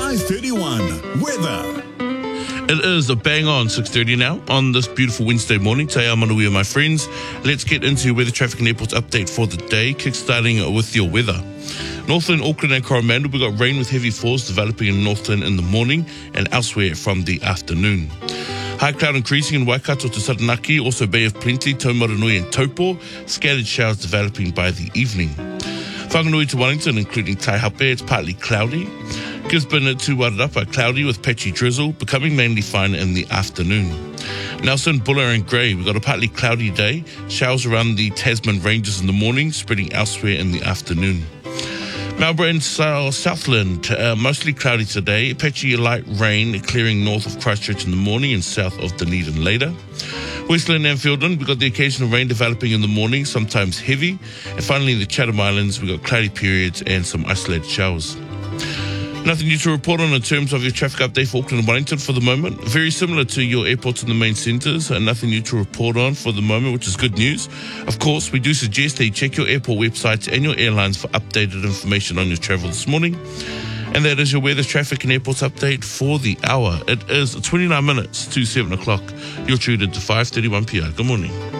5:31 weather. It is a bang on 6:30 now on this beautiful Wednesday morning. Te Amanuia, my friends. Let's get into your weather, traffic and airports update for the day, kickstarting with your weather. Northland, Auckland and Coromandel, we got rain with heavy falls developing in Northland in the morning and elsewhere from the afternoon. High cloud increasing in Waikato to Taranaki, also Bay of Plenty, Taumaranui and Taupo, scattered showers developing by the evening. Whanganui to Wellington, including Taihape, it's partly cloudy. Gisborne to Wairarapa, cloudy with patchy drizzle, becoming mainly fine in the afternoon. Nelson, Buller and Grey, we've got a partly cloudy day, showers around the Tasman Ranges in the morning, spreading elsewhere in the afternoon. Marlborough and Southland, mostly cloudy today, patchy light rain clearing north of Christchurch in the morning and south of Dunedin later. Westland and Fielden, we've got the occasional rain developing in the morning, sometimes heavy. And finally in the Chatham Islands, we've got cloudy periods and some isolated showers. Nothing new to report on in terms of your traffic update for Auckland and Wellington for the moment. Very similar to your airports in the main centres, and nothing new to report on for the moment, which is good news. Of course, we do suggest that you check your airport websites and your airlines for updated information on your travel this morning. And that is your weather, traffic and airports update for the hour. It is 29 minutes to 7 o'clock. You're tuned into 5:31 PR. Good morning.